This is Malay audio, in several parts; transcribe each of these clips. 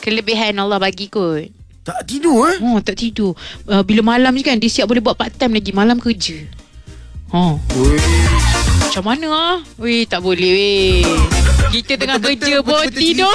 Kelebihan Allah bagi kot. Tak tidur Tak tidur. Bila malam je kan, dia siap boleh buat part time lagi. Malam kerja. Macam mana Weh, tak boleh weh. Kita tengah kerja pun tidur.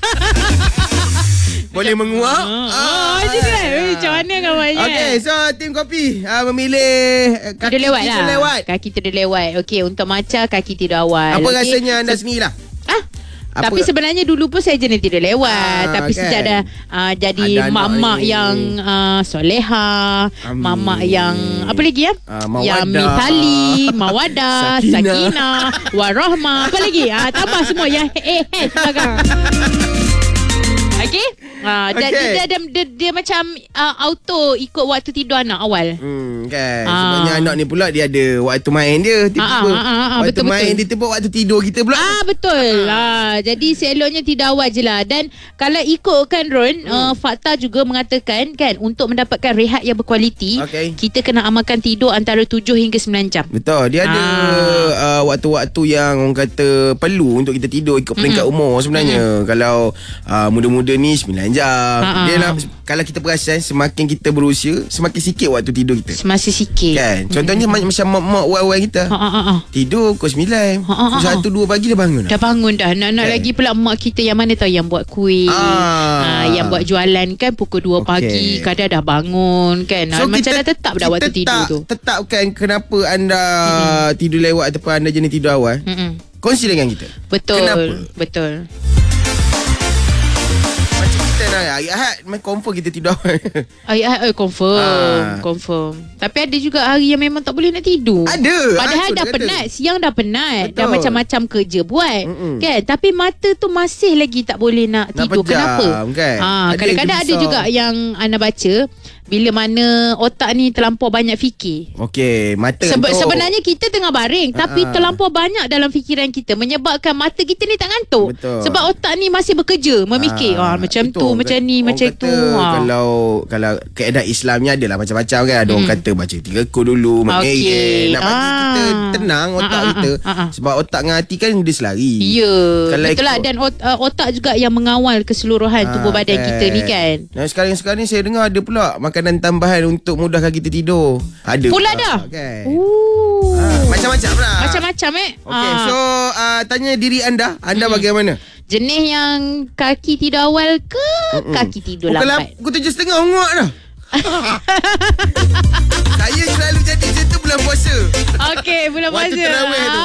Boleh menguap. Macam tu kan. Macam mana kawannya? Okay, so tim kopi memilih kaki tidur lewat tidur lah. lewat. Kaki tidur lewat. Okay, untuk Macha kaki tidur awal. Apa okay? rasanya anda sendirilah? Tapi sebenarnya dulu pun saya jenis tidur lewat. Tapi sejak dah jadi mak-mak yang soleha, mak-mak yang apa lagi ya? Yang mithali, mawadah, sakinah, warahmah, apa lagi? Tambah semua yang belakang. Okay? Dia macam auto ikut waktu tidur anak awal. Kan. Sebabnya anak ni pula dia ada waktu main dia. Waktu betul, main dia tiba waktu tidur kita pula. Betul. Jadi seeloknya tidur awal je lah. Dan kalau ikutkan Ron, fakta juga mengatakan kan, untuk mendapatkan rehat yang berkualiti, kita kena amalkan tidur antara 7 hingga 9 jam. Betul. Dia ada waktu-waktu yang orang kata perlu untuk kita tidur ikut peringkat umur sebenarnya. Kalau muda-muda ni 9 jam. Dia lah, kalau kita perasan semakin kita berusia, semakin sikit waktu tidur kita. Semakin sikit. Kan? Contohnya macam mak wawan kita. Tidur pukul 9. Pukul 1-2 pagi dah bangun. Dah bangun dah. Nak lagi pula mak kita yang mana tahu yang buat kuih. Yang buat jualan kan pukul 2 pagi. Kadang dah bangun kan. So macam dah tetap dah waktu tidur tu. Tetapkan kenapa anda tidur lewat ataupun anda jenis tidur awal. Kongsi dengan kita. Betul. Kenapa? Betul. Hari Ahad confirm kita tidur awal. Hari Ahad confirm. Tapi ada juga hari yang memang tak boleh nak tidur. Ada. Padahal dah penat. Siang dah penat. Betul. Dah macam-macam kerja buat. Kan? Tapi mata tu masih lagi tak boleh nak tidur. Pejam, kenapa? Kan? Kadang-kadang ada juga yang anda baca, bila mana otak ni terlampau banyak fikir. Okey, mata sebenarnya kita tengah baring, tapi terlampau banyak dalam fikiran kita, menyebabkan mata kita ni tak ngantuk. Betul. Sebab otak ni masih bekerja, memikir macam tu, macam ni, macam tu. Kalau keadaan Islamnya adalah macam-macam kan. Ada orang kata baca 3 kul dulu, mengerik. Nak bagi kita tenang otak kita. Sebab otak dengan hati kan dia selari. Ya, betul lah. Dan otak juga yang mengawal keseluruhan tubuh badan kita ni kan. Dan sekarang ni saya dengar ada pula makanan tambahan untuk mudahkan kita tidur. Ada pula dah kan? Macam-macam lah. Macam-macam Okay, so tanya diri anda bagaimana? Jenis yang kaki tidur awal ke kaki tidur lambat? Pukul 7.30 ongok dah. Saya selalu jadi macam tu bulan puasa. Okey, bulan puasa. Waktu terawih tu.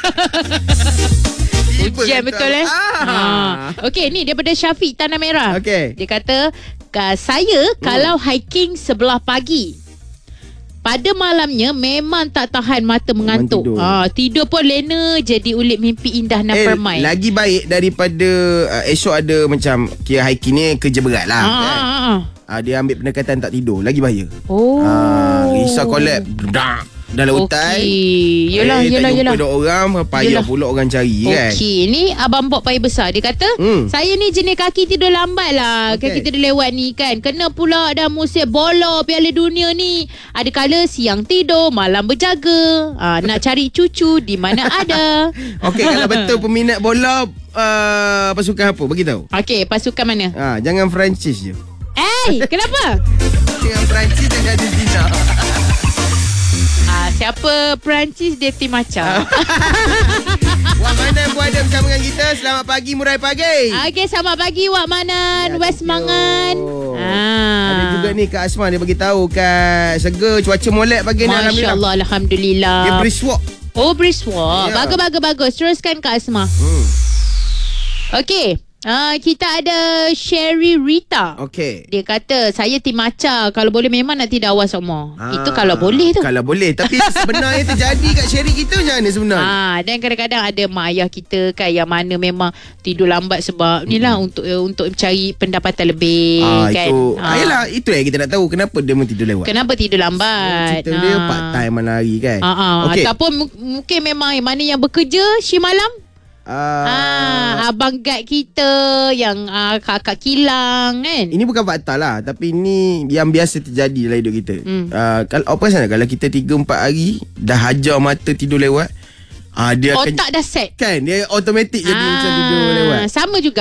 Ujian betul Okey, ni daripada Syafiq Tanah Merah. Dia kata, saya kalau hiking sebelah pagi, pada malamnya memang tak tahan mata mengantuk. Tidur pun lena, jadi ulit mimpi indah dan permai. Lagi baik daripada esok ada macam kira hiking ni kerja berat lah kan? Dia ambil pendekatan tak tidur, lagi bahaya. Risau kolap dalam hutan. Yelah. Tak jumpa orang, payah pula orang cari kan. Ni Abang Bob Payah Besar, dia kata, saya ni jenis kaki tidur lambat lah. Kaki tidur lewat ni kan. Kena pula dah musim bola Piala Dunia ni. Ada kala siang tidur, malam berjaga. Nak cari cucu di mana ada. Okey, kalau betul peminat bola, pasukan apa? Bagi tahu. Okey, pasukan mana? Jangan Perancis je. Kenapa? Jangan Perancis, jangan Argentina. Siapa Perancis, dia tim macam. Wak Manan pun ada bersama dengan kita. Selamat pagi, Murai Pagi. Okey, selamat pagi Wak Manan, West Mangan. Ada juga ni Kak Asma, dia bagi tahu kat Seger cuaca molek pagi ni. Masya-Allah, alhamdulillah. Dia brisk walk. Brisk walk. Bagus. Teruskan Kak Asma. Okey. Kita ada Sherry Rita. Dia kata, saya tim Macha, kalau boleh memang nak tidur awal semua. Itu kalau boleh tu. Kalau boleh. Tapi sebenarnya terjadi kat Sherry kita macam mana sebenarnya? Dan kadang-kadang ada mak ayah kita kan, yang mana memang tidur lambat sebab ni lah untuk cari pendapatan lebih kan. Yelah, itu yang kita nak tahu. Kenapa dia tidur lewat? Kenapa tidur lambat? Cerita dia part time mana hari kan. Ataupun mungkin memang mana yang bekerja shift malam. Abang guide kita yang kakak kilang kan. Ini bukan fakta lah, tapi ini yang biasa terjadi dalam hidup kita. Kalau apa sana, kalau kita 3-4 hari dah hajar mata tidur lewat, dia otak dah set kan, dia automatik jadi macam tidur lewat. Sama juga